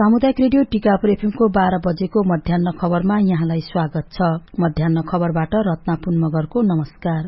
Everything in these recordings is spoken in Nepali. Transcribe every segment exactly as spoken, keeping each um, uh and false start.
सामुदायिक रेडियो टिकापुर एफएमको बाह्र बजेको मध्याह्न खबरमा यहाँलाई स्वागत छ। मध्याह्न खबरबाट रत्ना पुन मगरको नमस्कार।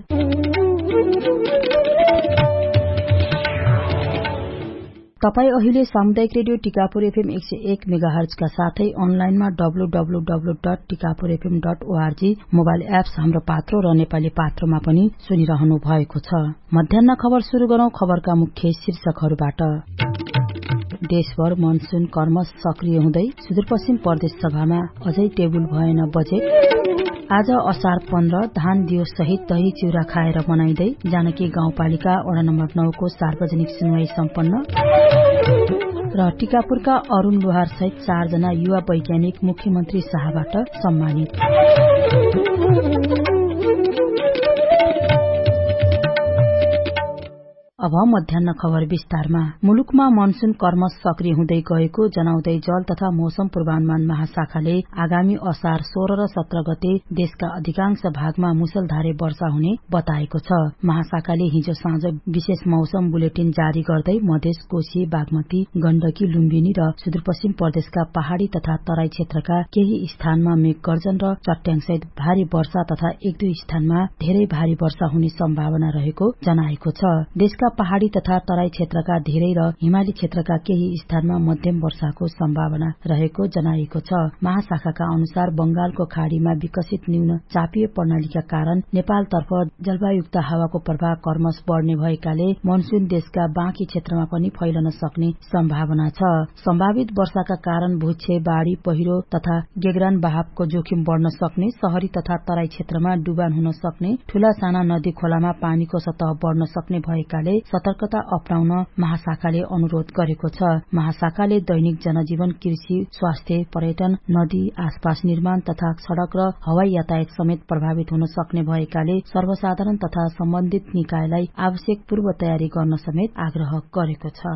तपाई अहिले सामुदायिक रेडियो टिकापुर एफएम एक सय एक मेगाहर्ज का साथै अनलाइनमा W W W dot Tikapur FM dot ORG mobile apps हाम्रो पात्रो र नेपाली पात्रोमा पनि सुनिरहनु भएको छ। मध्याह्न खबर शुरू गरौं खबरका मुख्य शीर्षकहरूबाट। देशभर मनसून कर्मश सक्रिय हुँदै सुदूरपश्चिम प्रदेश सभामा अझै टेबुल भएन बजेट। आज असार पन्ध्र धान दिवस सहित दही चिउरा खाएर मनाइँदै जानकी गाउँपालिका वडा नम्बर नौ को सार्वजनिक सुनवाई सम्पन्न र टिकापुरका अरूण लोहार सहित चारजना युवा वैज्ञानिक मुख्यमन्त्री शाहबाट सम्मानित। अब मध्याह्न खबर विस्तारमा। मुलुकमा मनसून कर्मश सक्रिय हुँदै गएको जनाउँदै जल तथा मौसम पूर्वानुमान महाशाखाले आगामी असार सोह्र र सत्र गते देशका अधिकांश भागमा मुसलधारे वर्षा हुने बताएको छ। महाशाखाले हिजो साँझ विशेष मौसम बुलेटिन जारी गर्दै मधेस, कोशी, बागमती, गण्डकी, लुम्बिनी र सुदूरपश्चिम प्रदेशका पहाड़ी तथा तराई क्षेत्रका केही स्थानमा मेघगर्जन र चट्याङसहित भारी वर्षा तथा एक दुई स्थानमा धेरै भारी वर्षा हुने सम्भावना रहेको जनाएको छ। देशका पहाड़ी तथा तराई क्षेत्रका धेरै र हिमाली क्षेत्रका केही स्थानमा मध्यम वर्षाको सम्भावना रहेको जनाइएको छ। महाशाखाका अनुसार बंगालको खाड़ीमा विकसित न्यून चापीय प्रणालीका कारण नेपालतर्फ जलवायुक्त हावाको प्रभाव कर्मश बढ़ने भएकाले मनसून देशका बाँकी क्षेत्रमा पनि फैलन सक्ने सम्भावना छ। सम्भावित वर्षाका कारण भूक्षय, बाढ़ी, पहिरो तथा गेगरान बहावको जोखिम बढ़न सक्ने, शहरी तथा तराई क्षेत्रमा डुबान हुन सक्ने, ठूला साना नदी खोलामा पानीको सतह बढ़न सक्ने भएकाले सतर्कता अपनाउन महाशाखाले अनुरोध गरेको छ। महाशाखाले दैनिक जनजीवन, कृषि, स्वास्थ्य, पर्यटन, नदी आसपास निर्माण तथा सड़क र हवाई यातायात समेत प्रभावित हुन सक्ने भएकाले सर्वसाधारण तथा सम्बन्धित निकायलाई आवश्यक पूर्व तयारी गर्न समेत आग्रह गरेको छ।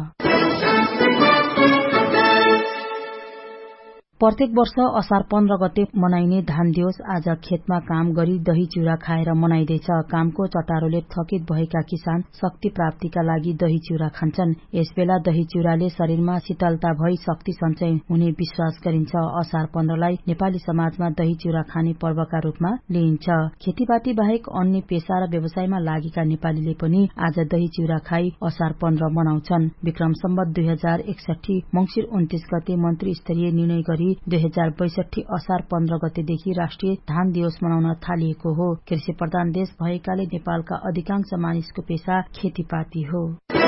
प्रत्येक वर्ष असार पन्ध्र गते मनाइने धान दिवस आज खेतमा काम गरी दही चिउरा खाएर मनाइँदैछ। कामको चटारोले थकित भएका किसान शक्ति प्राप्तिका लागि दही चिउरा खान्छन्। यसबेला दही चिउराले शरीरमा शीतलता भई शक्ति सञ्चय हुने विश्वास गरिन्छ। असार पन्ध्रलाई नेपाली समाजमा दही चिउरा खाने पर्वका रूपमा लिइन्छ। खेतीपाती बाहेक अन्य पेशा र व्यवसायमा लागेका नेपालीले पनि आज दही चिउरा खाई असार पन्ध्र मनाउँछन्। विक्रम सम्वत दुई हजार एकसठी मंसिर उन्तीस गते मन्त्री स्तरीय निर्णय गरी दुई हजार बैसठी असार पन्ध्र गतेदेखि राष्ट्रिय धान दिवस मनाउन थालिएको हो। कृषि प्रधान देश भएकाले नेपालका अधिकांश मानिसको पेशा खेतीपाती हो।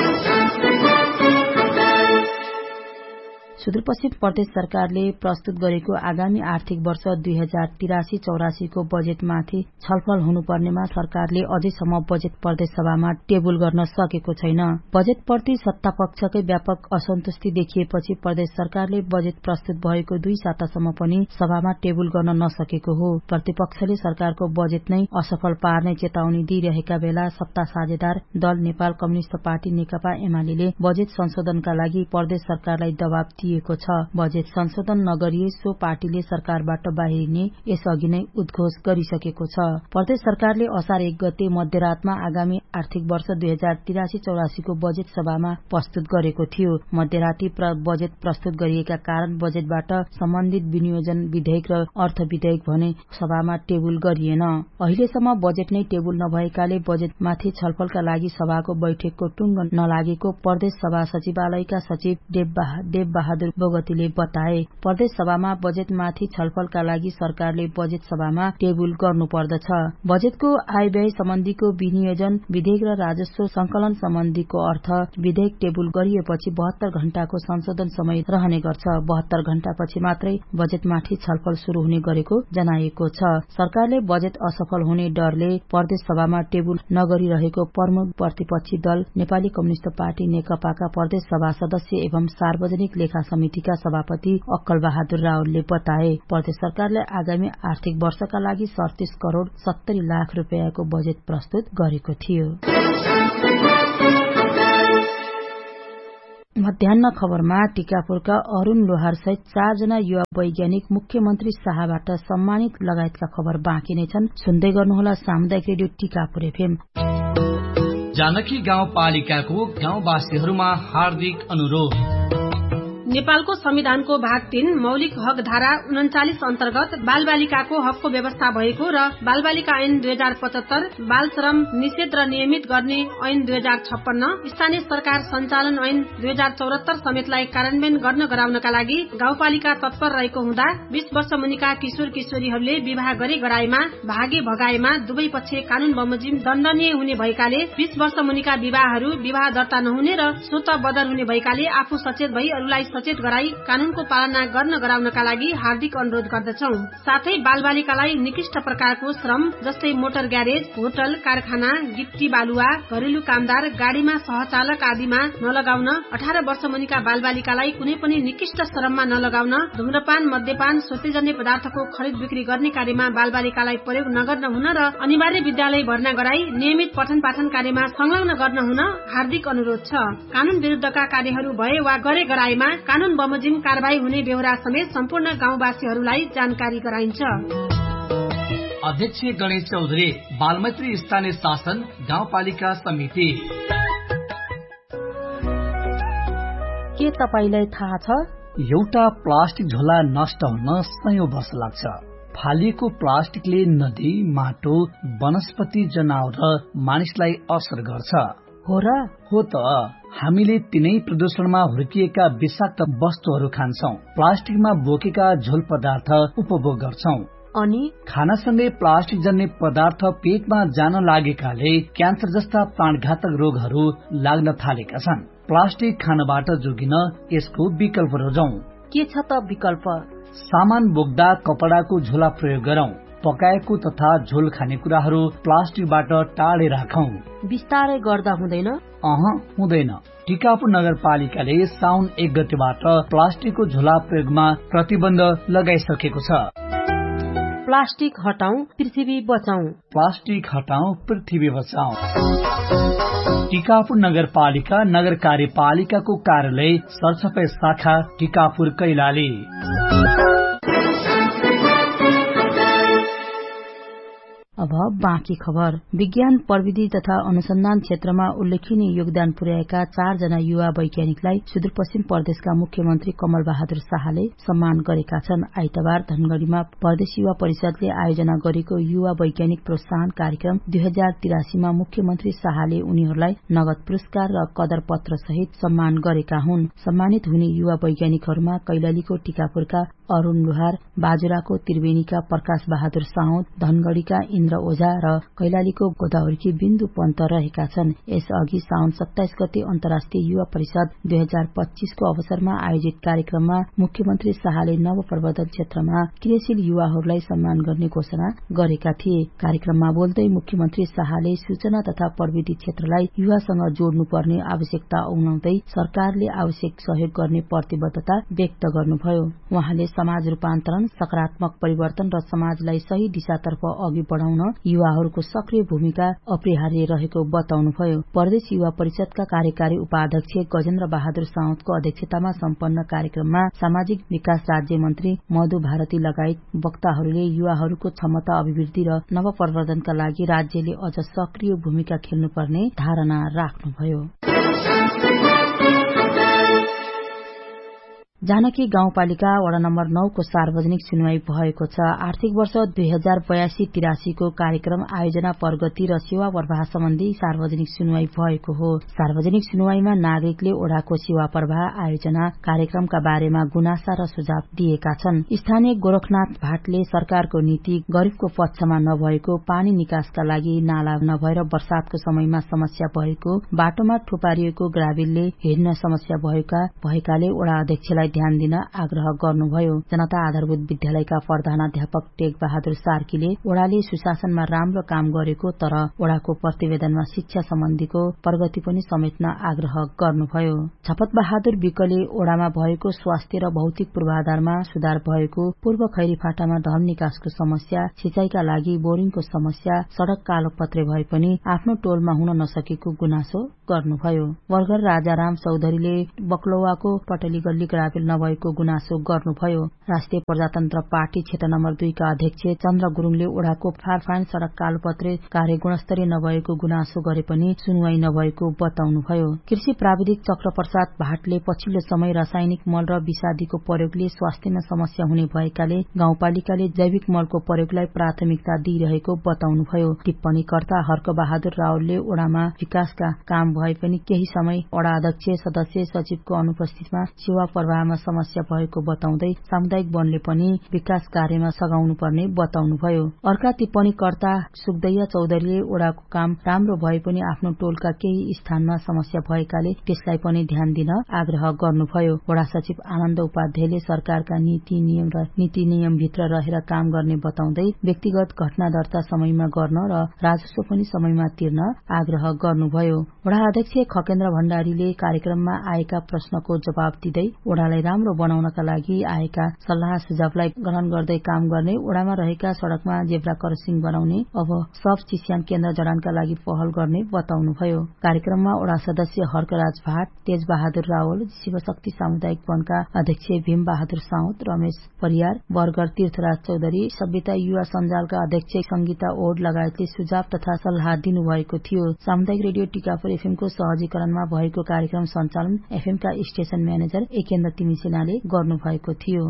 सुदूरपश्चिम प्रदेश सरकारले प्रस्तुत गरेको आगामी आर्थिक वर्ष दुई हजार तिरासी चौरासी को बजेटमाथि छलफल हुनुपर्नेमा सरकारले अझैसम्म बजेट प्रदेश सभामा टेबुल गर्न सकेको छैन। बजेटप्रति सत्ता पक्षकै व्यापक असन्तुष्टि देखिएपछि प्रदेश सरकारले बजेट प्रस्तुत भएको दुई सातासम्म पनि सभामा टेबुल गर्न नसकेको हो। प्रतिपक्षले सरकारको बजेट नै असफल पार्ने चेतावनी दिइरहेका बेला सत्ता साझेदार दल नेपाल कम्युनिष्ट पार्टी नेकपा एमाले बजेट संशोधनका लागि प्रदेश सरकारलाई दबाव दिएको छ। बजेट संशोधन नगरिए सो पार्टीले सरकारबाट बाहिरिने यसअघि नै उद्घोष गरिसकेको छ। प्रदेश सरकारले असार एक गते मध्यरातमा आगामी आर्थिक वर्ष दुई हजार तिरासी चौरासी को बजेट सभामा प्रस्तुत गरेको थियो। मध्यराती बजेट प्रस्तुत गरिएका कारण बजेटबाट सम्बन्धित विनियोजन विधेयक र अर्थ विधेयक भने सभामा टेबुल गरिएन। अहिलेसम्म बजेट नै टेबुल नभएकाले बजेटमाथि छलफलका लागि सभाको बैठकको टुङ्ग नलागेको प्रदेश सभा सचिवालयका सचिव देव बहादुर बोगतीले बताए। प्रदेश सभामा बजेटमाथि छलफलका लागि सरकारले बजेट सभामा टेबुल गर्नुपर्दछ। बजेटको आय व्यय सम्बन्धीको विनियोजन विधेयक र राजस्व संकलन सम्बन्धीको अर्थ विधेयक टेबुल गरिएपछि बहत्तर घण्टाको संशोधन समय रहने गर्छ। बहत्तर घण्टापछि मात्रै बजेटमाथि छलफल शुरू हुने गरेको जनाइएको छ। सरकारले बजेट असफल हुने डरले प्रदेश सभामा टेबुल नगरिरहेको प्रमुख प्रतिपक्षी दल नेपाली कम्युनिष्ट पार्टी नेकपाका प्रदेश सभा सदस्य एवं सार्वजनिक लेखा समितिका सभापति अक्कल बहादुर रावलले बताए। प्रदेश सरकारले आगामी आर्थिक वर्षका लागि सड़तीस करोड़ सत्तरी लाख रूपियाँको बजेट प्रस्तुत गरेको थियो। मध्याह्न खबरमा टिकापुरका अरूण लोहार सहित चारजना युवा वैज्ञानिक मुख्यमन्त्री शाहबाट सम्मानित लगायतका खबर बाँकी नै छन्। सुन्दै गर्नुहोला सामुदायिक रेडियो टिकापुर एफएम। जानकी गाउँपालिकाको गाउँवासीहरूमा हार्दिक अनुरोध। नेपालको संविधानको भाग तीन मौलिक हक धारा उन्चालिस अन्तर्गत बाल बालिकाको हकको व्यवस्था भएको र बाल बालिका ऐन दुई हजार पचहत्तर, बाल श्रम निषेध र नियमित गर्ने ऐन दुई हजार छप्पन्न, स्थानीय सरकार सञ्चालन ऐन दुई हजार चौरात्तर समेतलाई कार्यान्वयन गर्न गराउनका लागि गाउँपालिका तत्पर रहेको हुँदा बीस वर्ष मुनिका किशोर किशोरीहरूले विवाह गरे गराएमा भागे भगाएमा दुवै पक्ष कानून बमोजिम दण्डनीय हुने भएकाले बीस वर्ष मुनिका विवाहहरू विवाह दर्ता नहुने र स्वत बदर हुने भएकाले आफू सचेत भई अरूलाई सचेत गराई कानूनको पालना गर्न गराउनका लागि हार्दिक अनुरोध गर्दछौ। साथै बाल बालिकालाई निकृष्ट प्रकारको श्रम जस्तै मोटर ग्यारेज, होटल, कारखाना, गिट्टी बालुवा, घरेलु कामदार, गाडीमा सहचालक आदिमा नलगाउन, अठार वर्ष मुनिका बाल बालिकालाई कुनै पनि निकृष्ट श्रममा नलगाउन, धुम्रपान, मद्यपान, सोतेजन्य पदार्थको खरिद बिक्री गर्ने कार्यमा बाल बालिकालाई प्रयोग नगर्न हुन र अनिवार्य विद्यालय भर्ना गराई नियमित पठन पाठन कार्यमा संलग्न गर्न हुन हार्दिक अनुरोध छ। कानून विरुद्धका कार्यहरू भए वा गरे गराएमा कानून बमोजिम कारबाही हुने बेहोरा समेत सम्पूर्ण गाउँवासीहरूलाई जानकारी गराइन्छ। अध्यक्ष गणेश चौधरी, बालमैत्री स्थानीय शासन गाउँपालिका समिति। के तपाईलाई थाहा छ एउटा प्लास्टिक झोला नष्ट हुन सयौं वर्ष लाग्छ। फालिएको प्लास्टिकले नदी, माटो, वनस्पति, जनावर र मानिसलाई असर गर्छ। हो र? हो त। हामीले तिनै प्रदूषणमा हुर्किएका विषाक्त वस्तुहरू खान्छौं, प्लास्टिकमा बोकेका झोल पदार्थ उपभोग गर्छौं अनि खानासँगै प्लास्टिक जन्य पदार्थ पेटमा जान लागेकाले क्यान्सर जस्ता प्राणघातक रोगहरू लाग्न थालेका छन्। प्लास्टिक खानबाट जोगिन यसको विकल्प रोजौं। के छ त विकल्प? सामान बोक्दा कपडाको झोला प्रयोग गरौं। पकाएको तथा झोल खानेकुराहरू प्लास्टिकबाट टाढे राखौं। बिस्तारै गर्दा हुँदैन? अह हुँदैन। टिकापुर नगरपालिकाले साउन एक गतेबाट प्लास्टिकको झोला प्रयोगमा प्रतिबन्ध लगाइसकेको छ। प्लास्टिक हटाऊ, पृथ्वी बचाऊ। प्लास्टिक हटाऊ, पृथ्वी बचाऊ। टिकापुर नगरपालिका नगर कार्यपालिकाको कार्यालय सरसफाई शाखा टिकापुर कैलाली। अब बाँकी खबर। विज्ञान प्रविधि तथा अनुसन्धान क्षेत्रमा उल्लेखनीय योगदान पुर्याएका चारजना युवा वैज्ञानिकलाई सुदूरपश्चिम प्रदेशका मुख्यमन्त्री कमल बहादुर शाहले सम्मान गरेका छन्। आइतबार धनगढ़ीमा प्रदेश युवा परिषदले आयोजना गरेको युवा वैज्ञानिक प्रोत्साहन कार्यक्रम दुई हजार तिरासीमा मुख्यमन्त्री शाहले उनीहरूलाई नगद पुरस्कार र कदर पत्र सहित सम्मान गरेका हुन्। सम्मानित हुने युवा वैज्ञानिकहरूमा कैलालीको टिकापुरका अरूण लुहार, बाजुराको त्रिवेणीका प्रकाश बहादुर साउद, धनगढ़ीका इन्द्र ओझा र कैलालीको गोदावरीकी बिन्दु पन्त रहेका छन्। यसअघि साउन सत्ताइस गते अन्तर्राष्ट्रिय युवा परिषद दुई हजार पच्चीसको अवसरमा आयोजित कार्यक्रममा मुख्यमन्त्री शाहले नवप्रवर्धन क्षेत्रमा क्रियाशील युवाहरूलाई सम्मान गर्ने घोषणा गरेका थिए। कार्यक्रममा बोल्दै मुख्यमन्त्री शाहले सूचना तथा प्रविधि क्षेत्रलाई युवासँग जोड्नुपर्ने आवश्यकता औनाउँदै सरकारले आवश्यक सहयोग गर्ने प्रतिबद्धता व्यक्त गर्नुभयो। उहाँले समाज रूपान्तरण, सकारात्मक परिवर्तन र समाजलाई सही दिशातर्फ अघि बढ़ाउन युवाहरूको सक्रिय भूमिका अपरिहार्य रहेको बताउनुभयो। प्रदेश युवा परिषदका कार्यकारी उपाध्यक्ष गजेन्द्र बहादुर साउदको अध्यक्षतामा सम्पन्न कार्यक्रममा सामाजिक विकास राज्य मन्त्री मधु भारती लगायत वक्ताहरूले युवाहरूको क्षमता अभिवृद्धि र नवप्रवर्धनका लागि राज्यले अझ सक्रिय भूमिका खेल्नुपर्ने धारणा राख्नुभयो। जानकी गाउँपालिका वडा नम्बर नौ को सार्वजनिक सुनवाई भएको छ। आर्थिक वर्ष दुई हजार बयासी तिरासीको कार्यक्रम आयोजना, प्रगति र सेवा प्रवाह सम्बन्धी सार्वजनिक सुनवाई भएको हो। सार्वजनिक सुनवाईमा नागरिकले ओडाको सेवा प्रवाह आयोजना कार्यक्रमका बारेमा गुनासा र सुझाव दिएका छन्। स्थानीय गोरखनाथ भाटले सरकारको नीति गरीबको पक्षमा नभएको, पानी निकासका लागि नाला नभएर वर्षातको समयमा समस्या भएको, बाटोमा थुपारिएको ग्राभेलले हिँड्न समस्या भएका भएकाले ओडा अध्यक्षलाई ध्यान दिन आग्रह गर्नुभयो। जनता आधारभूत विद्यालयका प्रधानाध्यापक टेक बहादुर सार्कीले ओडाले सुशासनमा राम्रो काम गरेको तर ओडाको प्रतिवेदनमा शिक्षा सम्बन्धीको प्रगति पनि समेट्न आग्रह गर्नुभयो। छपत बहादुर विकले ओडामा भएको स्वास्थ्य र भौतिक पूर्वाधारमा सुधार भएको, पूर्व खैरीफाटामा ढल निकासको समस्या, सिंचाईका लागि बोरिङको समस्या, सड़क कालोपत्रे भए पनि आफ्नो टोलमा हुन नसकेको गुनासो गर्नुभयो। वर्गर राजाराम चौधरीले बक्लौवाको पटली गल्ली ग्राभेल संवेदनशील नभएको गुनासो गर्नुभयो। राष्ट्रिय प्रजातन्त्र पार्टी क्षेत्र नम्बर दुईका अध्यक्ष चन्द्र गुरुङले ओडाको फारफाइन सड़क कालोपत्रे कार्य गुणस्तरीय नभएको गुनासो गरे पनि सुनवाई नभएको बताउनुभयो। कृषि प्राविधिक चक्र प्रसाद भाटले पछिल्लो समय रासायनिक मल र विषादीको प्रयोगले स्वास्थ्यमा समस्या हुने भएकाले गाउँपालिकाले जैविक मलको प्रयोगलाई प्राथमिकता दिइरहेको बताउनुभयो। टिप्पणीकर्ता हर्क बहादुर रावलले ओडामा विकासका काम भए पनि केही समय ओडा अध्यक्ष सदस्य सचिवको अनुपस्थितिमा सेवा प्रवाहमा समस्या भएको बताउँदै सामुदायिक वनले पनि विकास कार्यमा सघाउनु पर्ने बताउनुभयो। अर्का टिप्पणीकर्ता सुखदैया चौधरीले ओडाको काम राम्रो भए पनि आफ्नो टोलका केही स्थानमा समस्या भएकाले त्यसलाई पनि ध्यान दिन आग्रह गर्नुभयो। वडा सचिव आनन्द उपाध्यायले सरकारका नीति नियम र नीति नियम भित्र रहेर काम गर्ने बताउँदै व्यक्तिगत घटना दर्ता समयमा गर्न र राजस्व पनि समयमा तिर्न आग्रह गर्नुभयो। वडा अध्यक्ष खकेन्द्र भण्डारीले कार्यक्रममा आएका प्रश्नको जवाब दिँदै ओडालाई राम्रो बनाउनका लागि आएका सल्लाह सुझावलाई ग्रहण गर्दै काम गर्ने, ओडामा रहेका सड़कमा जेब्रा क्रसिङ बनाउने, अब सब चिस्यान केन्द्र जडानका लागि पहल गर्ने बताउनुभयो। कार्यक्रममा ओडा सदस्य हर्कराज भाट, तेज बहादुर रावल, शिवशक्ति सामुदायिक वनका अध्यक्ष भीम बहादुर साउद, रमेश परियार, बर्गर तीर्थराज चौधरी, सभ्यता युवा सञ्जालका अध्यक्ष संगीता ओड लगायतले सुझाव तथा सल्लाह दिनुभएको थियो। सामुदायिक रेडियो टिकापुर एफएमको सहजीकरणमा भएको कार्यक्रम सञ्चालन एफएमका स्टेशन म्यानेजर एकेन्द्र तिमिसेनाले गर्नुभएको थियो।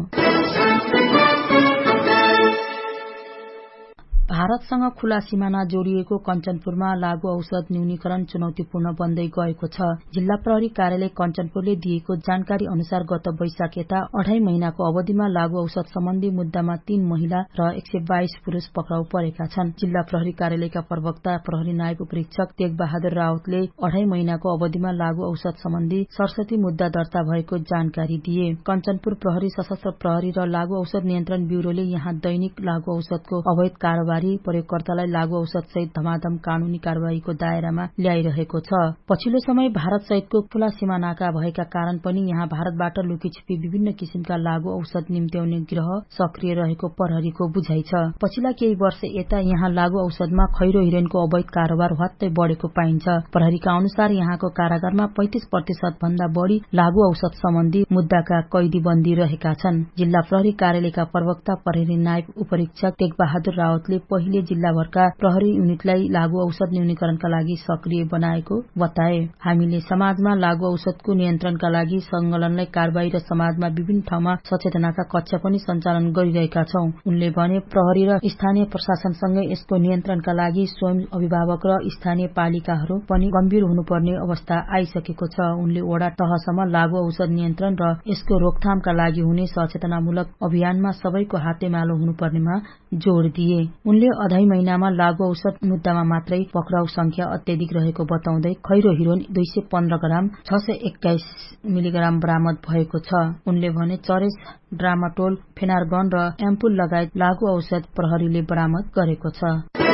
भारतसँग खुला सिमाना जोडिएको कञ्चनपुरमा लागू औषध न्यूनीकरण चुनौतीपूर्ण बन्दै गएको छ। जिल्ला प्रहरी कार्यालय कञ्चनपुरले दिएको जानकारी अनुसार गत वैशाख यता अढाई महिनाको अवधिमा लागू औषध सम्बन्धी मुद्दामा तीन महिला र एक सय बाइस पुरूष पक्राउ परेका छन्। जिल्ला प्रहरी कार्यालयका प्रवक्ता प्रहरी नायब उपरीक्षक तेग बहादुर रावतले अढाई महिनाको अवधिमा लागू औषध सम्बन्धी सडसठी मुद्दा दर्ता भएको जानकारी दिए। कञ्चनपुर प्रहरी, सशस्त्र प्रहरी र लागू औषध नियन्त्रण ब्यूरोले यहाँ दैनिक लागू औषधको अवैध कारोबारी प्रयोगकर्तालाई लागू औषध सहित धमाधम कानूनी कार्यवाहीको दायरामा ल्याइरहेको छ। पछिल्लो समय भारत सहितको खुला सीमा नाका भएका कारण पनि यहाँ भारतबाट लुकीछिपी विभिन्न किसिमका लागू औषध निम्त्याउने गिरह सक्रिय रहेको प्रहरीको बुझाइ छ। पछिल्ला केही वर्ष यता यहाँ लागू औषधमा खैरो हिरोइनको अवैध कारोबार हत्तै बढ़ेको पाइन्छ। प्रहरीका अनुसार यहाँको कारागारमा पैंतिस प्रतिशत भन्दा बढ़ी लागू औषध सम्बन्धी मुद्दाका कैदी बन्दी रहेका छन्। जिल्ला प्रहरी कार्यालयका प्रवक्ता प्रहरी नायब उपरीक्षक तेग बहादुर रावतले पहिले जिल्लाभरका प्रहरी युनिटलाई लागू औषध न्यूनीकरणका लागि सक्रिय बनाएको बताए। हामीले समाजमा लागू औषधको नियन्त्रणका लागि संगठनलाई कारबाही र समाजमा विभिन्न ठाउँमा सचेतनाका कक्षा पनि सञ्चालन गरिरहेका छौं। उनले भने प्रहरी र स्थानीय प्रशासनसँगै यसको नियन्त्रणका लागि स्वयं अभिभावक र स्थानीय पालिकाहरू पनि गम्भीर हुनुपर्ने अवस्था आइसकेको छ। उनले वडा तहसम्म लागू औषध नियन्त्रण र यसको रोकथामका लागि हुने सचेतनामूलक अभियानमा सबैको हातेमालो हुनुपर्नेमा जोड़ दिए। उनले अढाई महिनामा लागू औषध मुद्दामा मात्रै पक्राउ संख्या अत्याधिक रहेको बताउँदै खैरो हिरोइन दुई सय पन्ध्र ग्राम छ सय एक्काइस मिलिग्राम बरामद भएको छ। उनले भने चरेस, ड्रामाटोल, फेनारगन र एम्पुल लगायत लागू औषध प्रहरीले बरामद गरेको छ।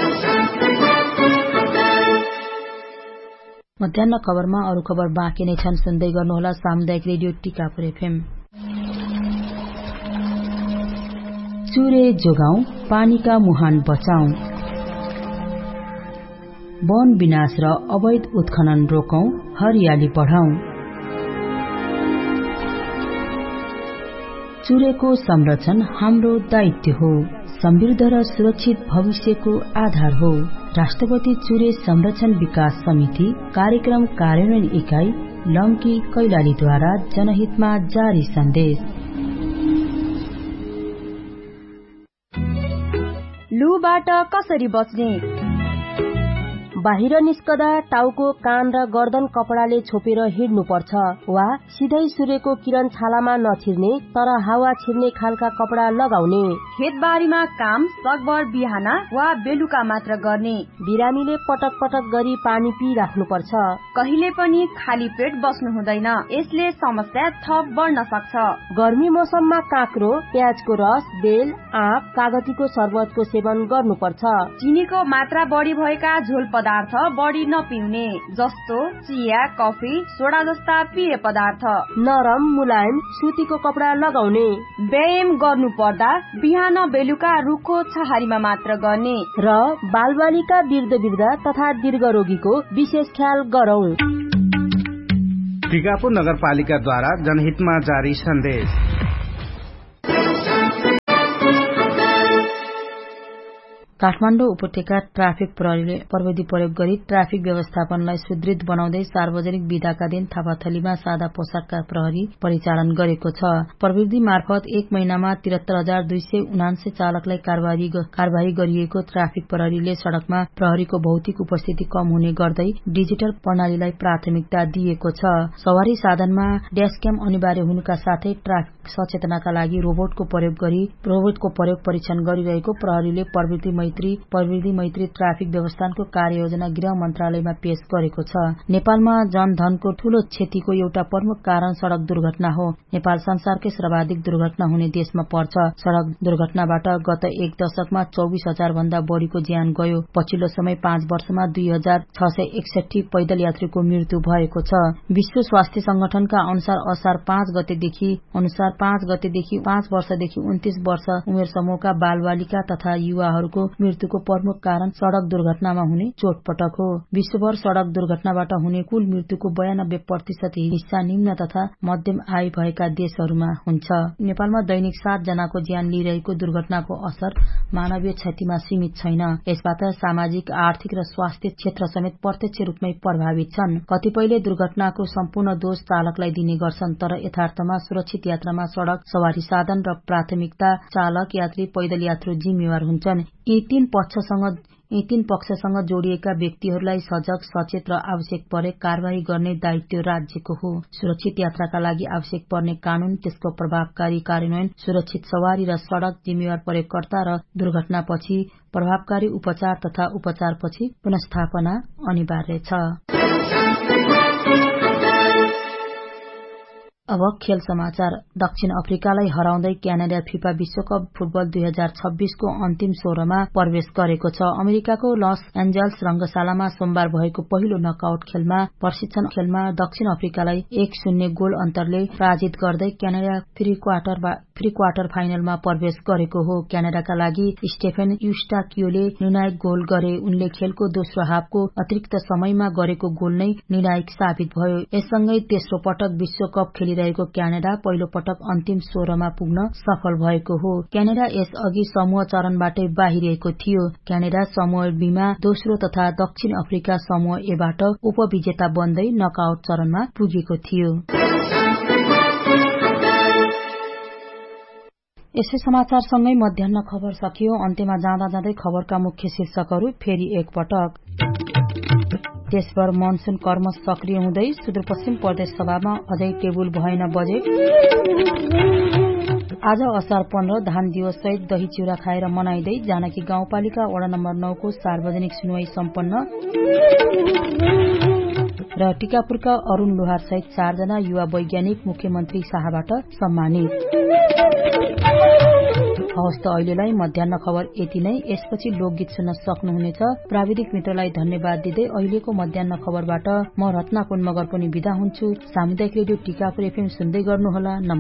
मध्याह्न खबरमा अरू खबर बाँकी नै छन्, सुन्दै गर्नुहोला सामुदायिक रेडियो टिकापुर एफएम। चुरे जोगाउँ, पानीका मुहान बचाउँ, वन विनाश र अवैध उत्खनन रोकौं, हरियाली बढाउँ। चुरेको संरक्षण हाम्रो दायित्व हो, समृद्ध र सुरक्षित भविष्यको आधार हो। राष्ट्रपति चुरे संरक्षण विकास समिति कार्यक्रम कार्यान्वयन इकाई लम्की कैलालीद्वारा जनहितमा जारी सन्देश। लुबाट कसरी बच्ने? बाहिर निस्कदा टाउको, कान र गर्दन कपडाले छोपेर हिँड्नुपर्छ वा सिधै सूर्यको किरण छालामा नछिर्ने तर हावा छिर्ने खालका कपडा लगाउने। खेतबारीमा काम सकभर बिहान वा बेलुका मात्र गर्ने। बिरामीले पटक पटक गरी पानी पिइराख्नुपर्छ। कहिले पनि खाली पेट बस्नु हुँदैन, यसले समस्या थप बढ्न सक्छ। गर्मी मौसममा काँक्रो, प्याजको रस, बेल, आँप, कागतीको शरबतको सेवन गर्नुपर्छ। चिनीको मात्रा बढी भएका झोल पदार्थ बढी नपिउने, जस्तो चिया, कफी, सोडा जस्ता पेय पदार्थ। नरम मुलायम सुतीको कपडा लगाउने। व्यायाम गर्नु पर्दा बिहान बेलुका रुखो छहारीमा मात्र गर्ने र बालबालिका, वृद्ध वृद्धा तथा दीर्घ रोगीको विशेष ख्याल गरौं। टिकापुर नगरपालिकाद्वारा जनहितमा जारी सन्देश। काठमाडौँ उपत्यका ट्राफिक प्रहरीले प्रविधि प्रयोग गरी ट्राफिक व्यवस्थापनलाई सुदृढ बनाउँदै सार्वजनिक विदाका दिन थापाथलीमा सादा पोसाकका प्रहरी परिचालन गरेको छ। प्रविधि मार्फत एक महिनामा त्रिहत्तर हजार दुई सय उनान्सय चालकलाई कार्यवाही गरिएको ट्राफिक प्रहरीले सड़कमा प्रहरीको भौतिक उपस्थिति कम हुने गर्दै डिजिटल प्रणालीलाई प्राथमिकता दिएको छ। सवारी साधनमा ड्याशक्याम अनिवार्य हुनुका साथै ट्राफिक सचेतनाका लागि रोबोटको प्रयोग गरी रोबोटको प्रयोग परीक्षण गरिरहेको प्रहरीले प्रविधि मैत्री प्रविधि मैत्री ट्राफिक व्यवस्थापनको कार्ययोजना गृह मन्त्रालयमा पेश गरेको छ। नेपालमा जनधनको ठूलो क्षतिको एउटा प्रमुख कारण सड़क दुर्घटना हो। नेपाल संसारकै सर्वाधिक दुर्घटना हुने देशमा पर्छ। सड़क दुर्घटनाबाट गत एक दशकमा चौबिस हजार भन्दा बढ़ीको ज्यान गयो। पछिल्लो समय पाँच वर्षमा दुई हजार छ सय एकसठी पैदल यात्रीको मृत्यु भएको छ। विश्व स्वास्थ्य संगठनका अनुसार असार पाँच गतेदेखि अनुसार पाँच गतेदेखि पाँच वर्षदेखि उन्तीस वर्ष उमेर समूहका बालबालिका तथा युवाहरूको मृत्युको प्रमुख कारण सड़क दुर्घटनामा हुने चोटपटक हो। विश्वभर सड़क दुर्घटनाबाट हुने कुल मृत्युको बयानब्बे प्रतिशत हिस्सा निम्न तथा मध्यम आय भएका देशहरूमा हुन्छ। नेपालमा दैनिक सात जनाको ज्यान लिइरहेको दुर्घटनाको असर मानवीय क्षतिमा सीमित छैन। यसबाट सामाजिक, आर्थिक र स्वास्थ्य क्षेत्र समेत प्रत्यक्ष रूपमै प्रभावित छन्। कतिपयले दुर्घटनाको सम्पूर्ण दोष चालकलाई दिने गर्छन्, तर यथार्थमा सुरक्षित यात्रामा सड़क सवारी साधन र प्राथमिकता चालक, यात्री, पैदल यात्रु जिम्मेवार हुन्छन्। यी तीन पक्षसँग यी तीन पक्षसँग जोडिएका व्यक्तिहरूलाई सजग, सचेत र आवश्यक परे कार्यवाही गर्ने दायित्व राज्यको हो। सुरक्षित यात्राका लागि आवश्यक पर्ने कानून, त्यसको प्रभावकारी कार्यान्वयन, सुरक्षित सवारी र सड़क जिम्मेवार प्रयोगकर्ता र दुर्घटनापछि प्रभावकारी उपचार तथा उपचारपछि पुनस्थापना अनिवार्य छ। अब खेल समाचार। दक्षिण अफ्रिकालाई हराउँदै क्यानाडा फिफा विश्वकप फुटबल दुई हजार छब्बीसको अन्तिम सोह्रमा प्रवेश गरेको छ। अमेरिकाको लस एन्जल्स रंगशालामा सोमबार भएको पहिलो नकआउट खेलमा प्रशिक्षण खेलमा दक्षिण अफ्रिकालाई एक शून्य गोल अन्तरले पराजित गर्दै Canada pre quarter pre quarter फाइनलमा प्रवेश गरेको हो। क्यानाडाका लागि स्टेफेन युस्टाकियोले निर्णायक गोल गरे। उनले खेलको दोस्रो हाफको अतिरिक्त समयमा गरेको गोल नै निर्णायक साबित भयो। यससँगै तेस्रो पटक विश्वकप खेलिरहेको क्यानाडा पहिलो पटक अन्तिम सोह्रमा पुग्न सफल भएको हो। क्यानाडा यस अघि समूह चरणबाटै बाहिरिएको थियो। क्यानाडा समूह बीमा दोस्रो तथा दक्षिण अफ्रिका समूह एबाट उपविजेता बन्दै नकआउट चरणमा पुगेको थियो। यसै समाचारसँगै मध्याह्न खबर सकियो। अन्त्यमा जाँदा जाँदै खबरका मुख्य शीर्षकहरू फेरि एकपटक। देशभर मनसून कर्म सक्रिय हुँदै सुदूरपश्चिम प्रदेश सभामा अझै टेबुल भएन बजेट। आज असार पन्ध्र धान दिवस सहित दही चिउरा खाएर मनाइँदै जानकी गाउँपालिका वडा नम्बर नौ को सार्वजनिक सुनवाई सम्पन्न। र टिकापुरका अरूण लोहार सहित चारजना युवा वैज्ञानिक मुख्यमन्त्री शाहबाट सम्मानित। हवस् त अहिलेलाई मध्याह्न खबर यति नै। यसपछि लोकगीत सुन्न सक्नुहुनेछ। प्राविधिक मित्रलाई धन्यवाद दिँदै अहिलेको मध्याह्न खबरबाट म रत्ना कुन मगर पनि बिदा हुन्छु। सामुदायिक रेडियो टिकापुर एफएम सुन्दै गर्नुहोला।